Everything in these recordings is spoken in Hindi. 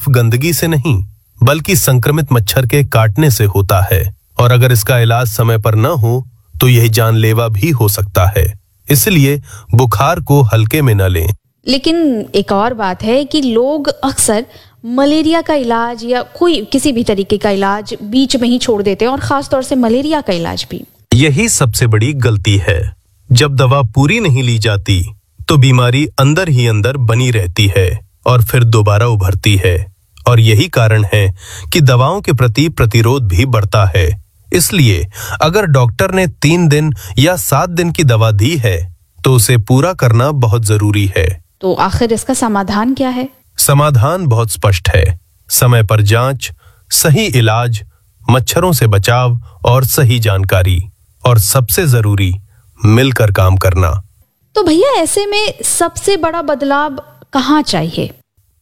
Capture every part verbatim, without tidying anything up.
सिर्फ गंदगी से नहीं बल्कि संक्रमित मच्छर के काटने से होता है, और अगर इसका इलाज समय पर न हो तो यह जानलेवा भी हो सकता है। इसलिए बुखार को हल्के में न लें। लेकिन एक और बात है कि लोग अक्सर मलेरिया का इलाज या कोई किसी भी तरीके का इलाज बीच में ही छोड़ देते हैं, और खास तौर से मलेरिया का इलाज भी। यही सबसे बड़ी गलती है। जब दवा पूरी नहीं ली जाती तो बीमारी अंदर ही अंदर बनी रहती है और फिर दोबारा उभरती है, और यही कारण है कि दवाओं के प्रति प्रतिरोध भी बढ़ता है। इसलिए अगर डॉक्टर ने तीन दिन या सात दिन की दवा दी है तो उसे पूरा करना बहुत जरूरी है। तो आखिर इसका समाधान क्या है? समाधान बहुत स्पष्ट है। समय पर जांच, सही इलाज, मच्छरों से बचाव और सही जानकारी, और सबसे जरूरी मिलकर काम करना। तो भैया ऐसे में सबसे बड़ा बदलाव कहाँ चाहिए?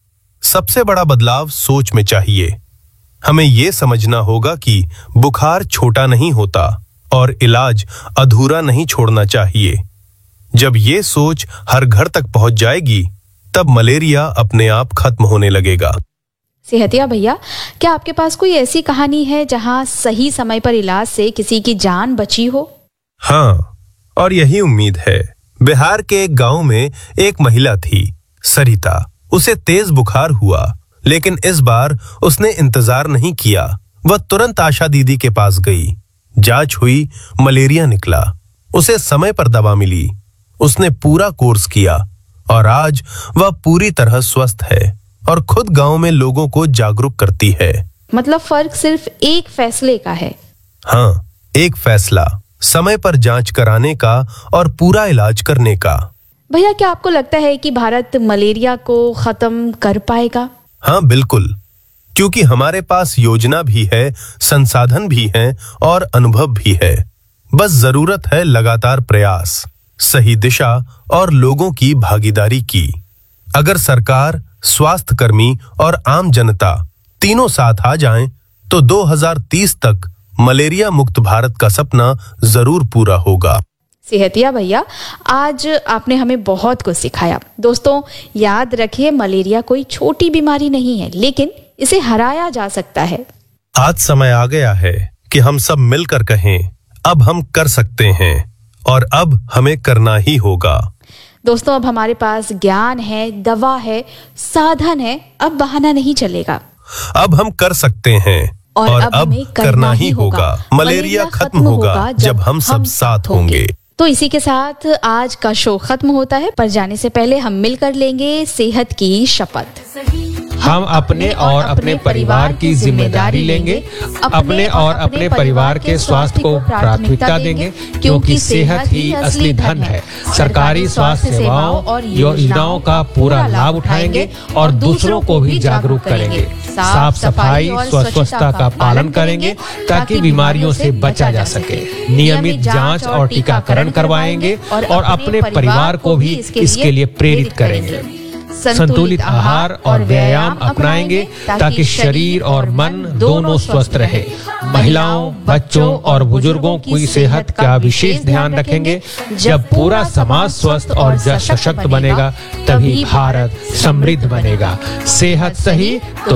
सबसे बड़ा बदलाव सोच में चाहिए। हमें यह समझना होगा कि बुखार छोटा नहीं होता और इलाज अधूरा नहीं छोड़ना चाहिए। जब ये सोच हर घर तक पहुंच जाएगी तब मलेरिया अपने आप खत्म होने लगेगा। सेहतिया भैया, क्या आपके पास कोई ऐसी कहानी है जहां सही समय पर इलाज से किसी की जान बची हो? हाँ, और यही उम्मीद है। बिहार के एक गांव में एक महिला थी, सरिता। उसे तेज बुखार हुआ, लेकिन इस बार उसने इंतजार नहीं किया। वह तुरंत आशा दीदी के पास गई। जांच हुई, मलेरिया निकला। उसे समय पर दवा मिली। उसने पूरा कोर्स किया और आज वह पूरी तरह स्वस्थ है और खुद गांव में लोगों को जागरूक करती है। मतलब फर्क सिर्फ एक फैसले का है। हाँ, एक फैसला, समय पर जांच कराने का और पूरा इलाज करने का। भैया, क्या आपको लगता है कि भारत मलेरिया को खत्म कर पाएगा? हाँ बिल्कुल, क्योंकि हमारे पास योजना भी है, संसाधन भी हैं और अनुभव भी है। बस जरूरत है लगातार प्रयास, सही दिशा और लोगों की भागीदारी की। अगर सरकार, स्वास्थ्य कर्मी और आम जनता तीनों साथ आ जाएं, तो दो हज़ार तीस तक मलेरिया मुक्त भारत का सपना जरूर पूरा होगा। सेहतिया भैया, आज आपने हमें बहुत कुछ सिखाया। दोस्तों, याद रखिए, मलेरिया कोई छोटी बीमारी नहीं है, लेकिन इसे हराया जा सकता है। आज समय आ गया है कि हम सब मिलकर कहें, अब हम कर सकते हैं, और अब हमें करना ही होगा। दोस्तों, अब हमारे पास ज्ञान है, दवा है, साधन है, अब बहाना नहीं चलेगा। अब हम कर सकते हैं और, और अब, अब करना, करना ही होगा। मलेरिया खत्म होगा जब हम सब साथ होंगे। तो इसी के साथ आज का शो खत्म होता है, पर जाने से पहले हम मिलकर लेंगे सेहत की शपथ। हम अपने और अपने परिवार की जिम्मेदारी लेंगे, अपने और अपने परिवार के स्वास्थ्य को प्राथमिकता देंगे, क्योंकि सेहत ही असली धन है। सरकारी स्वास्थ्य सेवाओं और योजनाओं का पूरा लाभ उठाएंगे और दूसरों को भी जागरूक करेंगे। साफ सफाई और स्वच्छता का पालन करेंगे ताकि बीमारियों से बचा जा सके। नियमित जांच और टीकाकरण करवाएंगे और अपने परिवार को भी इसके लिए प्रेरित करेंगे। संतुलित आहार और व्यायाम अपनाएंगे ताकि शरीर और मन दोनों स्वस्थ रहे। महिलाओं, बच्चों और बुजुर्गों की सेहत का विशेष ध्यान रखेंगे। जब पूरा समाज स्वस्थ और सशक्त बनेगा, तभी भारत समृद्ध बनेगा। सेहत सही तो